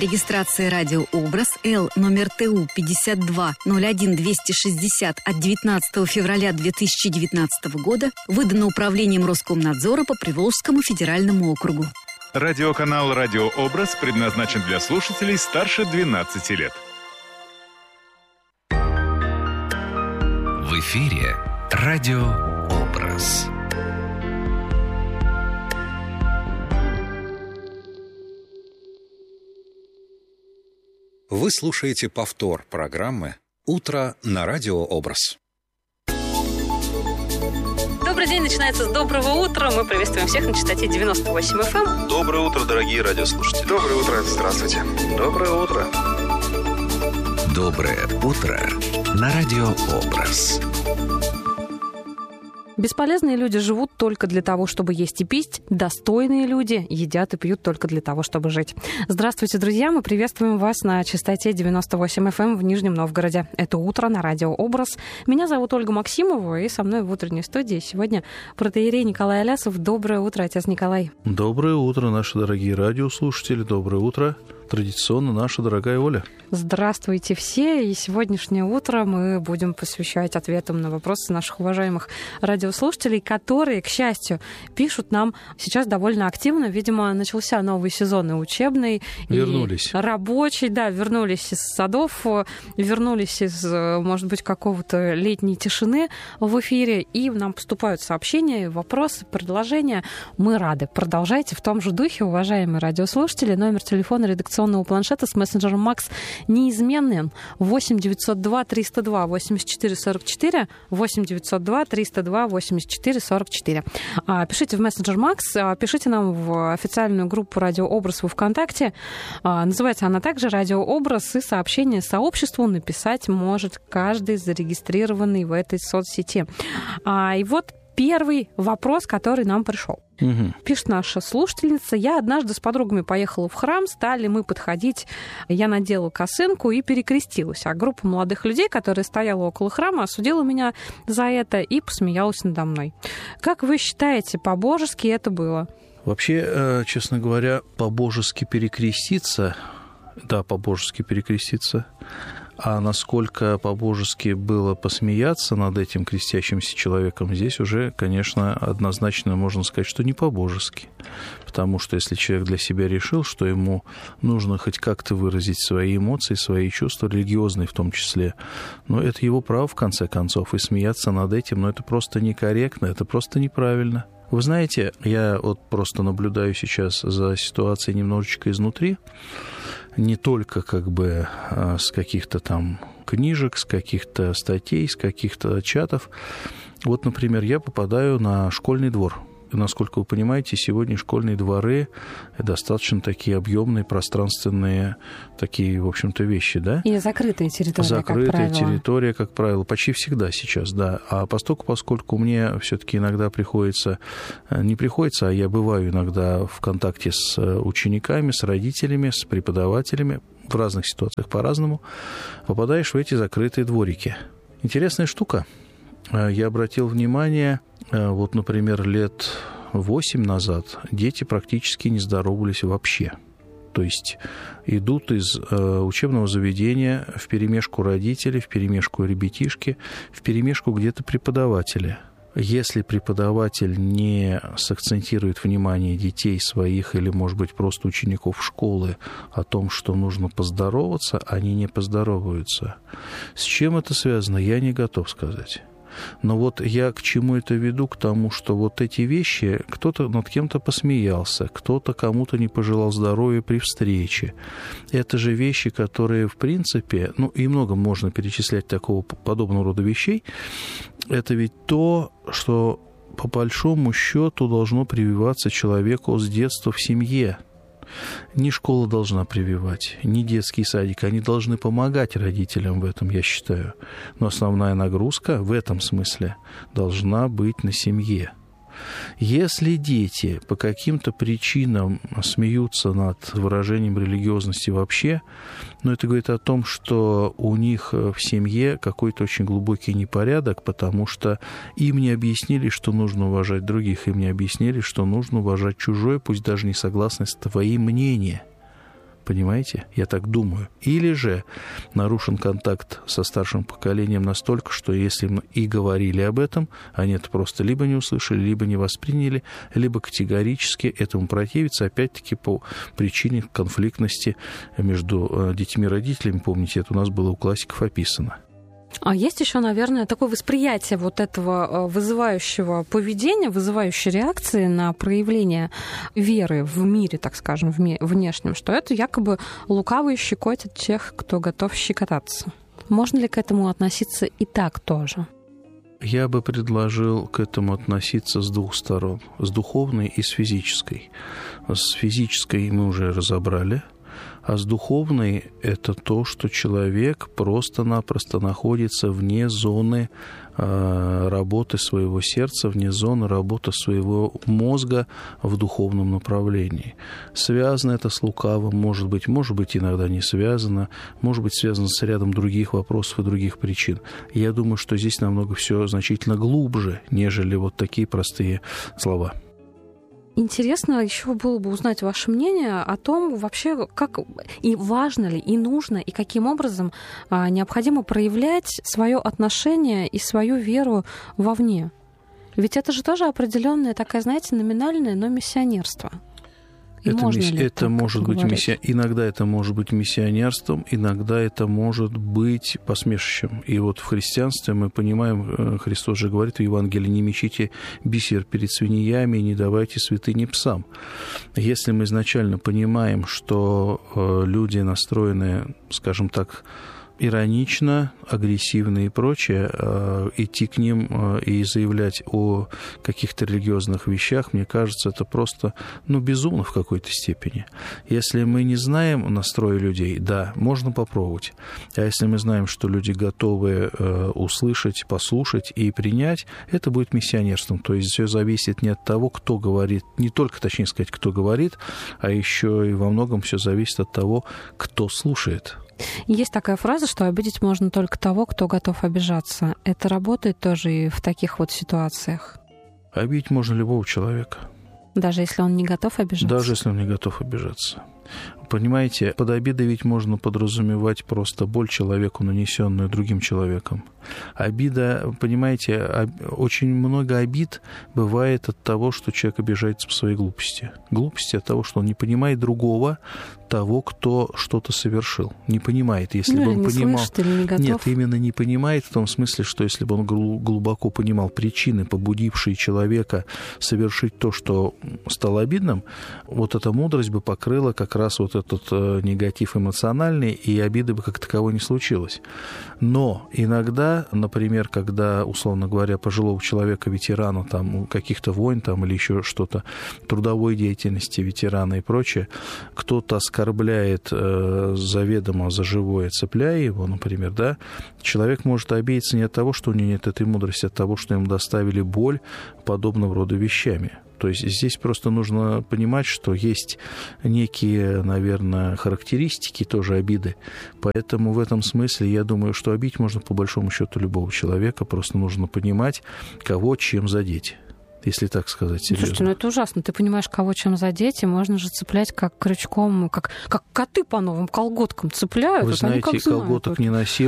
Регистрация радиообраз Л номер ТУ 52-01-260 от 19 февраля 2019 года выдано Управлением Роскомнадзора по Приволжскому федеральному округу. Радиоканал «Радиообраз» предназначен для слушателей старше 12 лет. В эфире «Радиообраз». Вы слушаете повтор программы «Утро на радиообраз». Добрый день, начинается с доброго утра. Мы приветствуем всех на частоте 98 FM. Доброе утро, дорогие радиослушатели. Доброе утро, здравствуйте. Доброе утро. Доброе утро на радиообраз. Бесполезные люди живут только для того, чтобы есть и пить. Достойные люди едят и пьют только для того, чтобы жить. Здравствуйте, друзья. Мы приветствуем вас на частоте 98 FM в Нижнем Новгороде. Это утро на радиообраз. Меня зовут Ольга Максимова, и со мной в утренней студии сегодня протоиерей Николай Алясов. Доброе утро, отец Николай. Доброе утро, наши дорогие радиослушатели. Доброе утро. Традиционно наша дорогая Оля. Здравствуйте все. И сегодняшнее утро мы будем посвящать ответам на вопросы наших уважаемых радиослушателей, которые, к счастью, пишут нам сейчас довольно активно. Видимо, начался новый сезон и учебный, вернулись. И рабочий. Да, вернулись из садов, вернулись из, может быть, какого-то летней тишины в эфире. И нам поступают сообщения, вопросы, предложения. Мы рады. Продолжайте в том же духе, уважаемые радиослушатели. Номер телефона редакционного планшета с мессенджером Макс неизменный. 8 902 302 84 44, 8 902 302 84 44. Пишите в мессенджер Макс, пишите нам в официальную группу «Радиообраз» во ВКонтакте. Называется она также «Радиообраз», и сообщение сообществу написать может каждый зарегистрированный в этой соцсети. И вот первый вопрос, который нам пришел. Пишет наша слушательница: я однажды с подругами поехала в храм, стали мы подходить, я надела косынку и перекрестилась. А группа молодых людей, которая стояла около храма, осудила меня за это и посмеялась надо мной. Как вы считаете, по-божески это было? Вообще, честно говоря, по-божески перекреститься, да, по-божески перекреститься, а насколько по-божески было посмеяться над этим крестящимся человеком, здесь уже, конечно, однозначно можно сказать, что не по-божески. Потому что если человек для себя решил, что ему нужно хоть как-то выразить свои эмоции, свои чувства, религиозные в том числе, но это его право, в конце концов, и смеяться над этим, но это просто некорректно, это просто неправильно. Вы знаете, я вот просто наблюдаю сейчас за ситуацией немножечко изнутри, не только как бы с каких-то там книжек, с каких-то статей, с каких-то чатов. Вот, например, я попадаю на школьный двор. И, насколько вы понимаете, сегодня школьные дворы достаточно такие объемные, пространственные, такие, в общем-то, вещи, да? И закрытые территории, закрытая территория, как правило, почти всегда сейчас, да. А поскольку мне все-таки иногда не приходится, а я бываю иногда в контакте с учениками, с родителями, с преподавателями, в разных ситуациях по-разному, попадаешь в эти закрытые дворики. Интересная штука. Я обратил внимание, вот, например, лет 8 назад дети практически не здоровались вообще. То есть идут из учебного заведения вперемешку родители, вперемешку ребятишки, вперемешку где-то преподаватели. Если преподаватель не сакцентирует внимание детей своих или, может быть, просто учеников школы о том, что нужно поздороваться, они не поздороваются. С чем это связано, я не готов сказать. Но вот я к чему это веду? К тому, что вот эти вещи, кто-то над кем-то посмеялся, кто-то кому-то не пожелал здоровья при встрече. Это же вещи, которые, в принципе, и много можно перечислять такого подобного рода вещей. Это ведь то, что по большому счету должно прививаться человеку с детства в семье. Не школа должна прививать, не детский садик. Они должны помогать родителям в этом, я считаю. Но основная нагрузка в этом смысле должна быть на семье. Если дети по каким-то причинам смеются над выражением религиозности вообще, это говорит о том, что у них в семье какой-то очень глубокий непорядок, потому что им не объяснили, что нужно уважать других, им не объяснили, что нужно уважать чужое, пусть даже не согласное с твоим мнением. Понимаете? Я так думаю. Или же нарушен контакт со старшим поколением настолько, что если мы и говорили об этом, они это просто либо не услышали, либо не восприняли, либо категорически этому противятся, опять-таки по причине конфликтности между детьми и родителями. Помните, это у нас было у классиков описано. А есть еще, наверное, такое восприятие вот этого вызывающего поведения, вызывающей реакции на проявление веры в мире, так скажем, внешнем, что это якобы лукавые щекотят тех, кто готов щекотаться. Можно ли к этому относиться и так тоже? Я бы предложил к этому относиться с двух сторон, с духовной и с физической. С физической мы уже разобрали. А с духовной – это то, что человек просто-напросто находится вне зоны работы своего сердца, вне зоны работы своего мозга в духовном направлении. Связано это с лукавым, может быть иногда не связано, может быть связано с рядом других вопросов и других причин. Я думаю, что здесь намного все значительно глубже, нежели вот такие простые слова. Интересно еще было бы узнать ваше мнение о том, вообще, как и важно ли, и нужно, и каким образом необходимо проявлять свое отношение и свою веру вовне. Ведь это же тоже определенная такая, знаете, номинальное, но миссионерство. Это может быть иногда это может быть миссионерством, иногда это может быть посмешищем. И вот в христианстве мы понимаем, Христос же говорит в Евангелии: не мечите бисер перед свиньями и не давайте святыни псам. Если мы изначально понимаем, что люди настроены, скажем так, иронично, агрессивно и прочее, идти к ним и заявлять о каких-то религиозных вещах, мне кажется, это просто, безумно в какой-то степени. Если мы не знаем настроя людей, да, можно попробовать. А если мы знаем, что люди готовы услышать, послушать и принять, это будет миссионерством. То есть все зависит не от того, кто говорит, не только, точнее сказать, кто говорит, а еще и во многом все зависит от того, кто слушает. Есть такая фраза, что обидеть можно только того, кто готов обижаться. Это работает тоже и в таких вот ситуациях? Обидеть можно любого человека. Даже если он не готов обижаться? Даже если он не готов обижаться. Понимаете, под обидой ведь можно подразумевать просто боль человеку, нанесенную другим человеком. Обида, понимаете, очень много обид бывает от того, что человек обижается по своей глупости. Глупости от того, что он не понимает другого, того, кто что-то совершил. Не понимает. Если бы он понимал... слышит, или не готов. Нет, именно не понимает в том смысле, что если бы он глубоко понимал причины, побудившие человека совершить то, что стало обидным, вот эта мудрость бы покрыла как раз вот этот негатив эмоциональный, и обиды бы как таковой не случилось. Но иногда, например, когда, условно говоря, пожилого человека, ветерана, там, каких-то войн там, или еще что-то, трудовой деятельности ветерана и прочее, кто-то оскорбляет заведомо за живое, цепляя его, например, да, человек может обидеться не от того, что у него нет этой мудрости, а от того, что ему доставили боль подобного рода вещами. То есть здесь просто нужно понимать, что есть некие, наверное, характеристики тоже обиды. Поэтому в этом смысле я думаю, что обидеть можно по большому счету любого человека. Просто нужно понимать, кого чем задеть. Если так сказать серьезно. Слушайте, это ужасно. Ты понимаешь, кого чем задеть, и можно же цеплять как крючком, как коты по новым колготкам цепляют. Вы знаете, колготок не носил.